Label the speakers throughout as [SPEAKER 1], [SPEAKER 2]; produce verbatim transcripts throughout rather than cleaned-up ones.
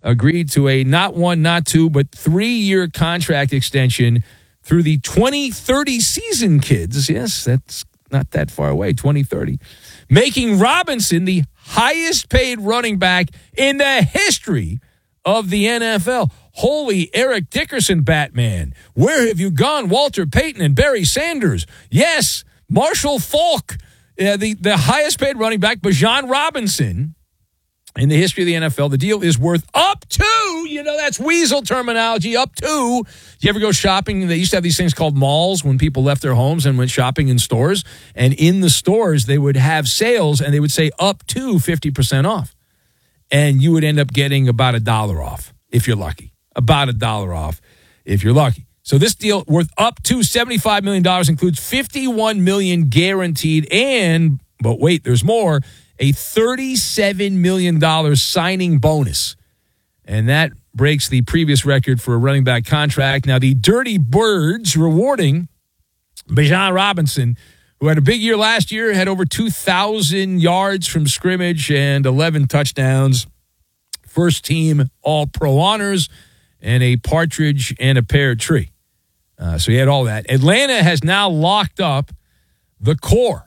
[SPEAKER 1] agreed to a not one, not two, but three-year contract extension through the twenty thirty season, kids. Yes, that's not that far away, twenty thirty. Making Robinson the highest-paid running back in the history of the N F L. Holy Eric Dickerson, Batman. Where have you gone, Walter Payton and Barry Sanders? Yes, Marshall Faulk, uh, the, the highest-paid running back, Bijan Robinson, in the history of the N F L. The deal is worth up to, you know, that's weasel terminology, up to. Do you ever go shopping? They used to have these things called malls when people left their homes and went shopping in stores. And in the stores, they would have sales, and they would say up to fifty percent off. And you would end up getting about a dollar off if you're lucky. About a dollar off if you're lucky. So this deal worth up to seventy-five million dollars includes fifty-one million dollars guaranteed and, but wait, there's more, a thirty-seven million dollars signing bonus. And that breaks the previous record for a running back contract. Now, the Dirty Birds rewarding Bijan Robinson, who had a big year last year, had over two thousand yards from scrimmage and eleven touchdowns. First team All-Pro honors and a partridge and a pear tree. Uh, so he had all that. Atlanta has now locked up the core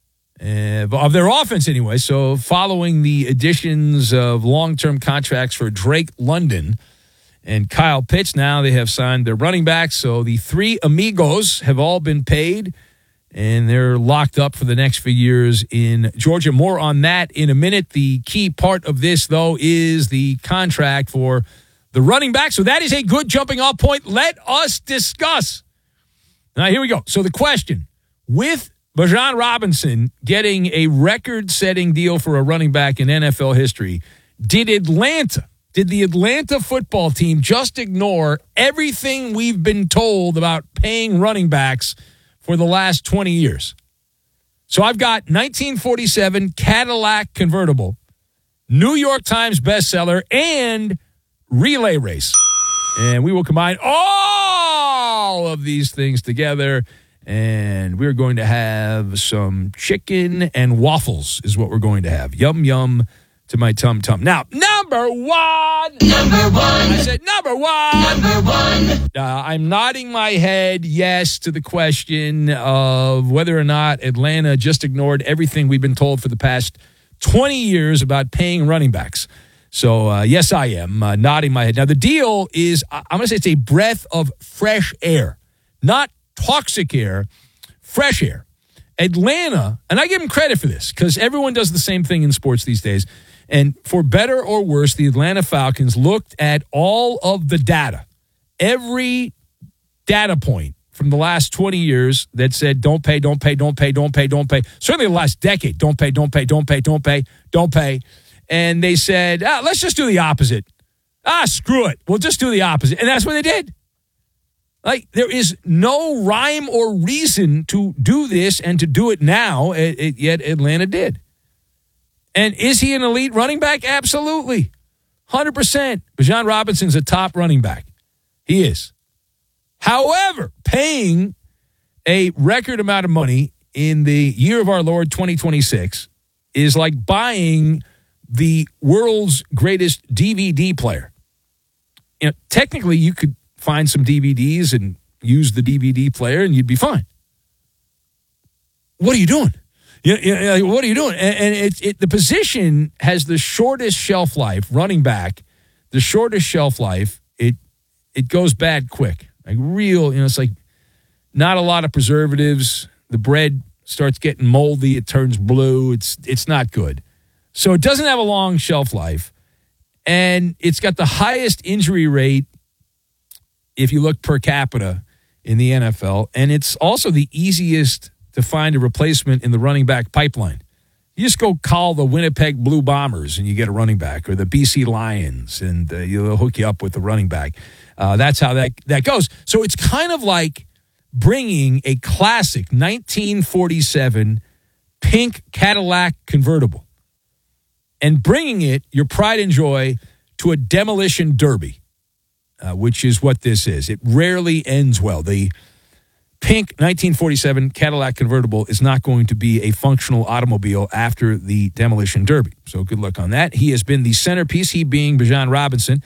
[SPEAKER 1] uh, of their offense anyway. So following the additions of long-term contracts for Drake London and Kyle Pitts, now they have signed their running backs. So the three amigos have all been paid, and they're locked up for the next few years in Georgia. More on that in a minute. The key part of this, though, is the contract for the running back. So that is a good jumping off point. Let us discuss. Now, here we go. So the question, with Bijan Robinson getting a record-setting deal for a running back in N F L history, did Atlanta, did the Atlanta football team just ignore everything we've been told about paying running backs for the last twenty years? So I've got nineteen forty-seven Cadillac convertible, New York Times bestseller, and relay race. And we will combine all of these things together, and we're going to have some chicken and waffles is what we're going to have. Yum, yum to my tum-tum. Now, number one.
[SPEAKER 2] Number one.
[SPEAKER 1] I said number one.
[SPEAKER 2] Number one.
[SPEAKER 1] Uh, I'm nodding my head yes to the question of whether or not Atlanta just ignored everything we've been told for the past twenty years about paying running backs. So, uh, yes, I am uh, nodding my head. Now, the deal is, I'm going to say it's a breath of fresh air, not toxic air, fresh air. Atlanta, and I give them credit for this because everyone does the same thing in sports these days. And for better or worse, the Atlanta Falcons looked at all of the data, every data point from the last twenty years that said don't pay, don't pay, don't pay, don't pay, don't pay. Certainly the last decade, don't pay, don't pay, don't pay, don't pay, don't pay. And they said, ah, let's just do the opposite. Ah, screw it. We'll just do the opposite. And that's what they did. Like, there is no rhyme or reason to do this and to do it now, it, it, yet Atlanta did. And is he an elite running back? Absolutely. one hundred percent. Bijan Robinson's a top running back. He is. However, paying a record amount of money in the year of our Lord, twenty twenty-six, is like buying the world's greatest D V D player. You know, technically, you could find some D V Ds and use the D V D player, and you'd be fine. What are you doing? You, you know, like, what are you doing? And, and it, it, the position has the shortest shelf life, running back, the shortest shelf life. It it goes bad quick. Like real, you know, it's like not a lot of preservatives. The bread starts getting moldy. It turns blue. It's it's not good. So it doesn't have a long shelf life, and it's got the highest injury rate if you look per capita in the N F L, and it's also the easiest to find a replacement in the running back pipeline. You just go call the Winnipeg Blue Bombers and you get a running back, or the B C Lions, and uh, you'll hook you up with the running back. Uh, that's how that, that goes. So it's kind of like bringing a classic nineteen forty-seven pink Cadillac convertible and bringing it, your pride and joy, to a demolition derby, uh, which is what this is. It rarely ends well. The pink nineteen forty-seven Cadillac convertible is not going to be a functional automobile after the demolition derby. So good luck on that. He has been the centerpiece, he being Bijan Robinson,